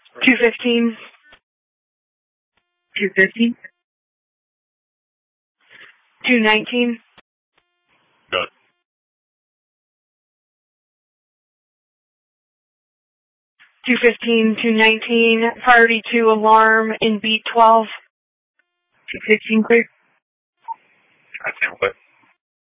215. 250. 219. Done. 215, 219, priority 2 alarm in beat 12. 215 clear. I can't wait.